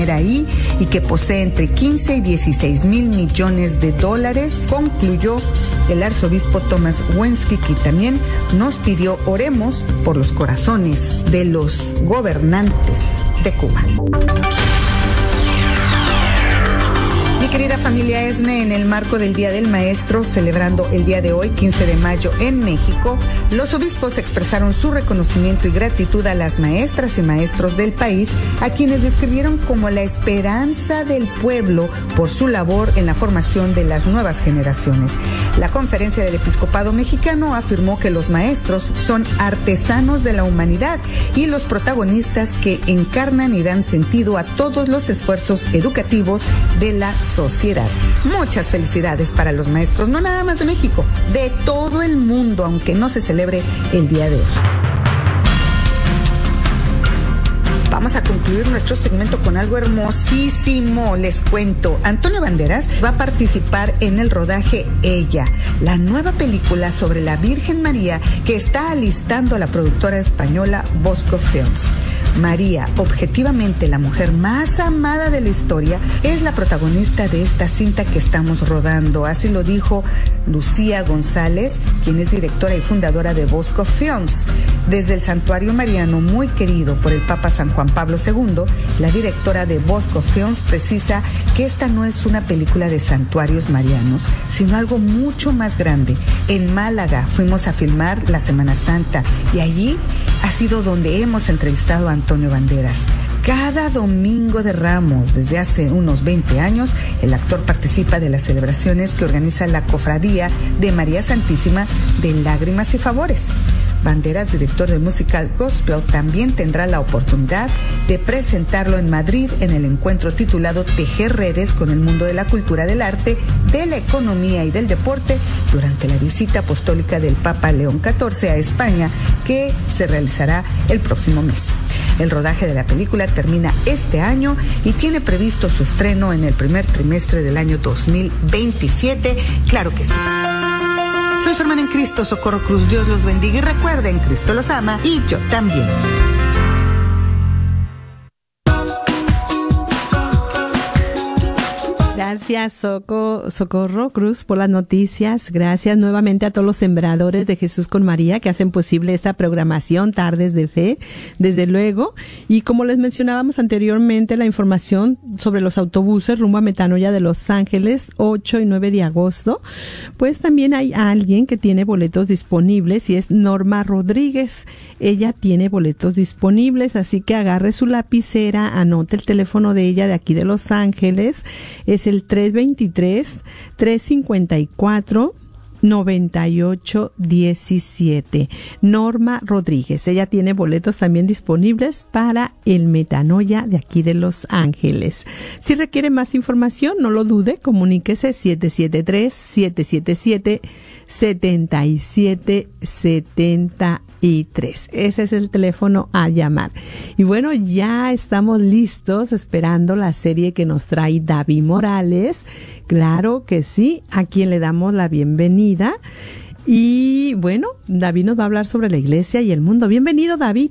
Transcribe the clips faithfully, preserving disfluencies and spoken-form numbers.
dinero ahí y que posee entre quince y dieciséis mil millones de dólares, concluyó el arzobispo Thomas Wensky, que también nos pidió oremos por los corazones de los gobernantes de Cuba. Mi querida familia ESNE, en el marco del Día del Maestro, celebrando el día de hoy, quince de mayo, en México, los obispos expresaron su reconocimiento y gratitud a las maestras y maestros del país, a quienes describieron como la esperanza del pueblo por su labor en la formación de las nuevas generaciones. La Conferencia del Episcopado Mexicano afirmó que los maestros son artesanos de la humanidad y los protagonistas que encarnan y dan sentido a todos los esfuerzos educativos de la sociedad. Muchas felicidades para los maestros, no nada más de México, de todo el mundo, aunque no se celebre el día de hoy. Vamos a concluir nuestro segmento con algo hermosísimo. Les cuento, Antonio Banderas va a participar en el rodaje Ella, la nueva película sobre la Virgen María que está alistando a la productora española Bosco Films. María, objetivamente la mujer más amada de la historia, es la protagonista de esta cinta que estamos rodando. Así lo dijo Lucía González, quien es directora y fundadora de Bosco Films. Desde el santuario mariano, muy querido por el Papa San Juan Pablo segundo, la directora de Bosco Films precisa que esta no es una película de santuarios marianos, sino algo mucho más grande. En Málaga fuimos a filmar la Semana Santa y allí ha sido donde hemos entrevistado a Antonio Banderas. Cada domingo de Ramos, desde hace unos veinte años, el actor participa de las celebraciones que organiza la Cofradía de María Santísima de Lágrimas y Favores. Banderas, director del musical Gospel, también tendrá la oportunidad de presentarlo en Madrid en el encuentro titulado Tejer Redes con el mundo de la cultura, del arte, de la economía y del deporte durante la visita apostólica del Papa León catorce a España, que se realizará el próximo mes. El rodaje de la película termina este año y tiene previsto su estreno en el primer trimestre del año dos mil veintisiete. Claro que sí. Soy su hermana en Cristo, Socorro Cruz. Dios los bendiga y recuerden, Cristo los ama y yo también. Gracias, Soco, Socorro Cruz, por las noticias. Gracias nuevamente a todos los sembradores de Jesús con María que hacen posible esta programación Tardes de Fe, desde luego. Y como les mencionábamos anteriormente, la información sobre los autobuses rumbo a Metanoia de Los Ángeles, ocho y nueve de agosto, pues también hay alguien que tiene boletos disponibles y es Norma Rodríguez. Ella tiene boletos disponibles, así que agarre su lapicera, anote el teléfono de ella de aquí de Los Ángeles, es el tres veintitrés, trescientos cincuenta y cuatro, noventa y ocho diecisiete. Norma Rodríguez. Ella tiene boletos también disponibles para el Metanoia de aquí de Los Ángeles. Si requiere más información, no lo dude, comuníquese siete siete tres, siete siete siete, siete siete siete tres. Ese es el teléfono a llamar. Y bueno, ya estamos listos esperando la serie que nos trae David Morales. Claro que sí, a quien le damos la bienvenida. Y bueno, David nos va a hablar sobre la iglesia y el mundo. Bienvenido, David.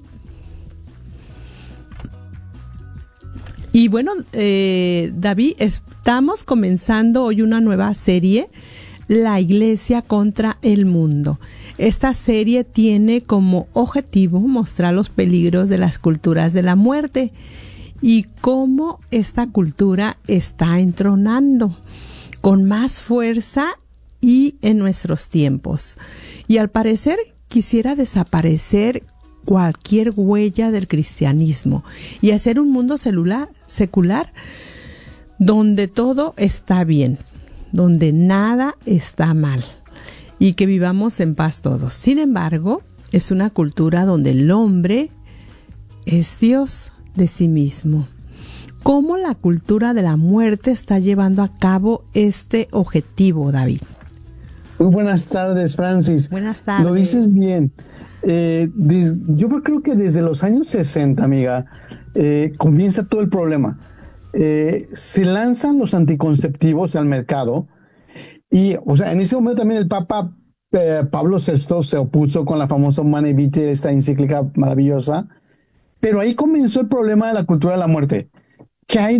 Y bueno, eh, David, estamos comenzando hoy una nueva serie, La Iglesia contra el Mundo. Esta serie tiene como objetivo mostrar los peligros de las culturas de la muerte y cómo esta cultura está entronando con más fuerza y en nuestros tiempos. Y al parecer quisiera desaparecer cualquier huella del cristianismo y hacer un mundo celular, secular donde todo está bien, donde nada está mal y que vivamos en paz todos. Sin embargo, es una cultura donde el hombre es Dios de sí mismo. ¿Cómo la cultura de la muerte está llevando a cabo este objetivo, David? Muy buenas tardes, Francis. Buenas tardes. Lo dices bien. Eh, des, yo creo que desde los años sesenta, amiga, eh, comienza todo el problema. Eh, se lanzan los anticonceptivos al mercado y, o sea, en ese momento también el Papa eh, Pablo sexto se opuso con la famosa Humanae Vitae, esta encíclica maravillosa, pero ahí comenzó el problema de la cultura de la muerte. ¿Qué hay